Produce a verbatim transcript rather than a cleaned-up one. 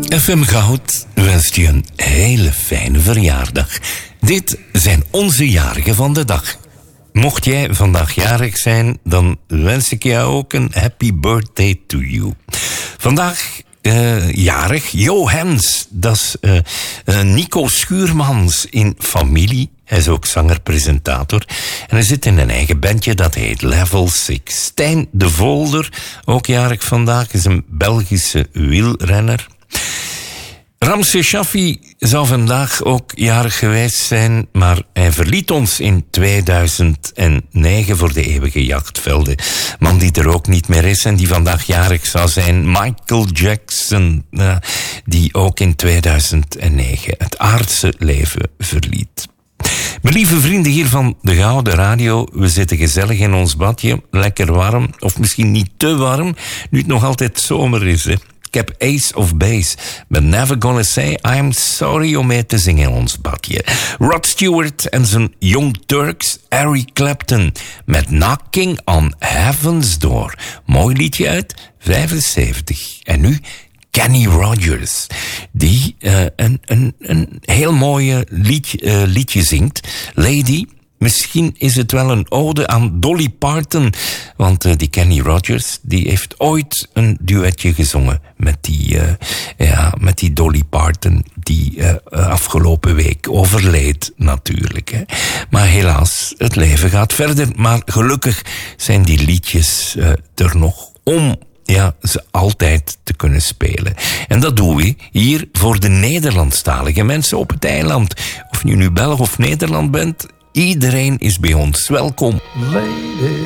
F M Goud wenst je een hele fijne verjaardag. Dit zijn onze jarigen van de dag. Mocht jij vandaag jarig zijn, dan wens ik jou ook een happy birthday to you. Vandaag uh, jarig Johans, dat is uh, uh, Nico Schuurmans in familie. Hij is ook zanger-presentator. En hij zit in een eigen bandje dat heet Level Six. Stijn de Volder, ook jarig vandaag, is een Belgische wielrenner. Ramses Shaffi zou vandaag ook jarig geweest zijn, maar hij verliet ons in tweeduizend negen voor de eeuwige jachtvelden. Man die er ook niet meer is en die vandaag jarig zou zijn, Michael Jackson, uh, die ook in tweeduizend negen het aardse leven verliet. Mijn lieve vrienden hier van de Gouden Radio, we zitten gezellig in ons badje, lekker warm, of misschien niet te warm, nu het nog altijd zomer is, hè. Ik heb Ace of Base, but Never Gonna Say I'm Sorry om mee te zingen in ons badje. Rod Stewart en zijn Young Turks, Eric Clapton met Knocking on Heaven's Door. Mooi liedje uit vijfenzeventig. En nu Kenny Rogers, die uh, een, een, een heel mooi liedje, uh, liedje zingt. Lady. Misschien is het wel een ode aan Dolly Parton, want uh, die Kenny Rogers, die heeft ooit een duetje gezongen met die, uh, ja, met die Dolly Parton, die uh, afgelopen week overleed natuurlijk. Hè. Maar helaas, het leven gaat verder, maar gelukkig zijn die liedjes uh, er nog om ja, ze altijd te kunnen spelen. En dat doen we hier voor de Nederlandstalige mensen op het eiland. Of je nu Belg of Nederland bent, iedereen is bij ons welkom. Lady,